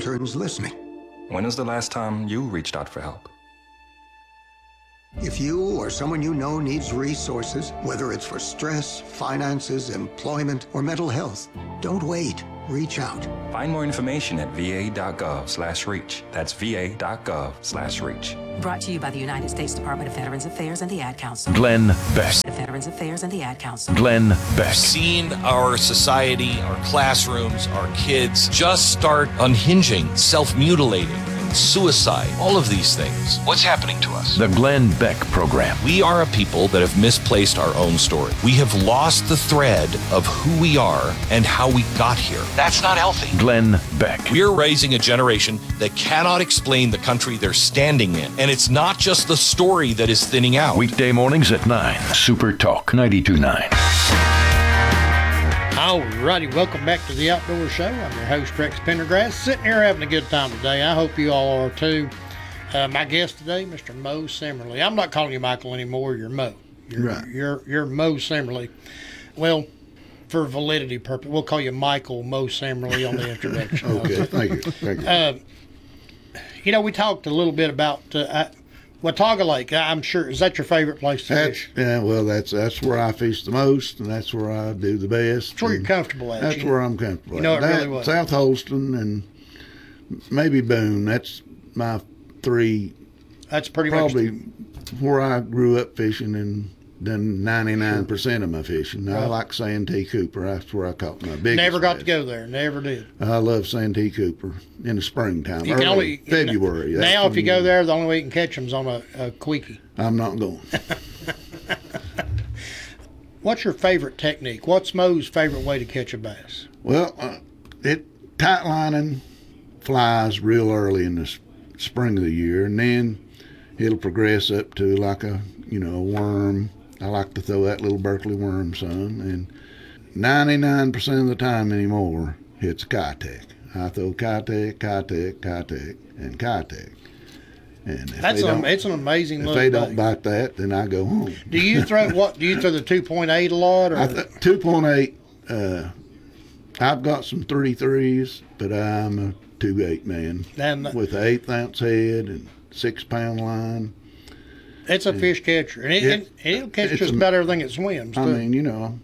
interns listening. When is the last time you reached out for help? If you or someone you know needs resources, whether it's for stress, finances, employment, or mental health, don't wait. Reach out. Find more information at va.gov/reach. That's va.gov/reach. Brought to you by the United States Department of Veterans Affairs and the Ad Council. Glenn Beck. The Veterans Affairs and the Ad Council. Glenn Beck. Seen our society, our classrooms, our kids just start unhinging, self-mutilating, suicide, all of these things. What's happening to us? The Glenn Beck Program. We are a people that have misplaced our own story. We have lost the thread of who we are and how we got here. That's not healthy. Glenn Beck. We're raising a generation that cannot explain the country they're standing in. And it's not just the story that is thinning out. Weekday mornings at 9. Super Talk 92.9. All righty, welcome back to the Outdoor Show. I'm your host, Rex Pendergrass, sitting here having a good time today. I hope you all are too. My guest today, Mr. Mo Simmerly. I'm not calling you Michael anymore. You're Mo. You're Mo Simmerly. Well, for validity purpose, we'll call you Michael Mo Simmerly on the introduction. Okay, thank you. We talked a little bit about Watauga Lake. I'm sure, is that your favorite place to fish? Yeah, well, that's where I fish the most, and that's where I do the best. That's where you're comfortable at. That's where I'm comfortable. You know, it really was. South Holston and maybe Boone. That's my three. That's pretty probably much where I grew up fishing and done 99% of my fishing. Right. I like Santee Cooper. That's where I caught my biggest. Never got to go there. Never did. I love Santee Cooper in the springtime. You can only February. Now, if you go there, the only way you can catch them is on a quickie. I'm not going. What's your favorite technique? What's Mo's favorite way to catch a bass? Well, tight lining flies real early in the spring of the year, and then it'll progress up to like a worm. I like to throw that little Berkeley worm some, and 99% of the time anymore, it's Kitech. I throw Kitech, and Kitech. And it's an amazing if little they don't bite that, then I go home. Do you throw what? Do you throw the 2.8 a lot? Or? 2.8. I've got some 33s, but I'm a 2.8 man with an 1/8 ounce head and 6-pound line. It's a fish catcher, and it'll catch just about everything it swims. I mean,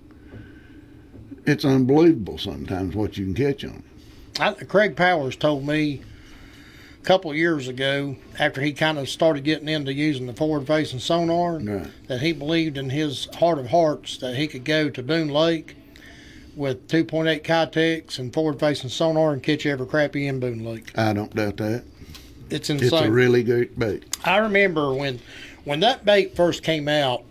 it's unbelievable sometimes what you can catch on it. Craig Powers told me a couple of years ago, after he kind of started getting into using the forward-facing sonar, right, that he believed in his heart of hearts that he could go to Boone Lake with 2.8 Kitechs and forward-facing sonar and catch every crappie in Boone Lake. I don't doubt that. It's insane. It's a really good bait. I remember when that bait first came out,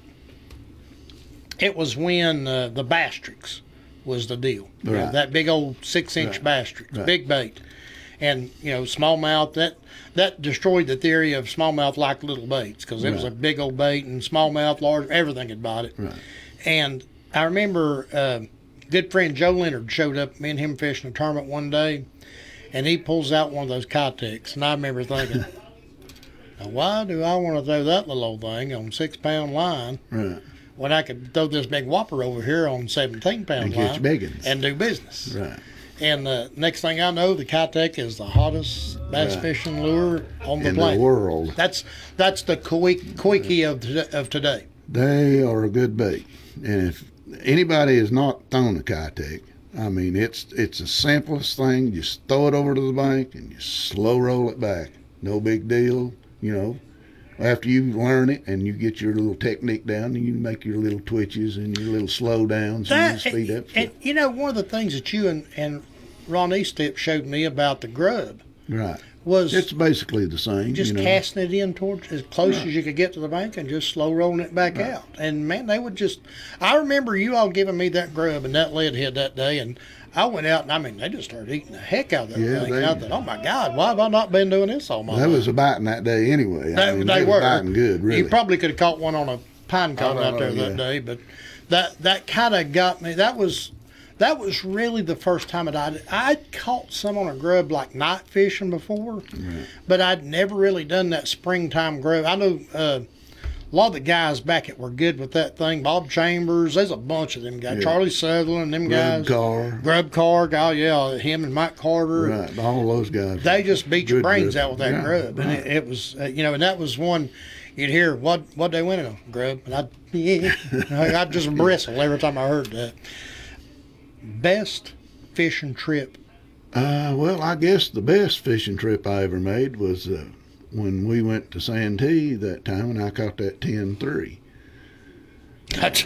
it was when the Bastrix was the deal. Right. That big old 6-inch Bastrix, right, big bait. And, smallmouth, that destroyed the theory of smallmouth like little baits, because it was a big old bait, and smallmouth, large, everything had bought it. Right. And I remember good friend Joe Leonard showed up, me and him fishing a tournament one day, and he pulls out one of those Kitechs, and I remember thinking, now, why do I want to throw that little old thing on 6-pound line when I could throw this big whopper over here on 17-pound line catch biggins and do business? Right. And next thing I know, the Kitech is the hottest bass fishing lure on the planet. In the world. That's the quickie of today. They are a good bait. And if anybody has not thrown a Kitech, I mean, it's the simplest thing. Just throw it over to the bank and you slow roll it back. No big deal. After you learn it and you get your little technique down, you make your little twitches and your little slow downs and you speed up. And one of the things that you and Ron Eastep showed me about the grub, right, was it's basically the same. Just casting it in towards as close as you could get to the bank and just slow rolling it back out. And man, they would just. I remember you all giving me that grub and that lead head that day, and I went out and they just started eating the heck out of that thing. And I thought, oh my God, why have I not been doing this all my life? That was a biting that day anyway. They were biting good, really. You probably could have caught one on a pine cone out there that day, but that kind of got me. That was really the first time I'd caught some on a grub like night fishing before, but I'd never really done that springtime grub. I know a lot of the guys back that were good with that thing, Bob Chambers, there's a bunch of them guys. Yeah. Charlie Sutherland, them guys. Grub Carr, oh yeah, him and Mike Carter. Right, all those guys. They just beat your Good brains grub. out with that Yeah, grub. And right. it was, and that was one you'd hear, what they winning on? Grub. And I'd just bristle every time I heard that. Best fishing trip. Well, I guess the best fishing trip I ever made was when we went to Santee that time, and I caught that 10-3.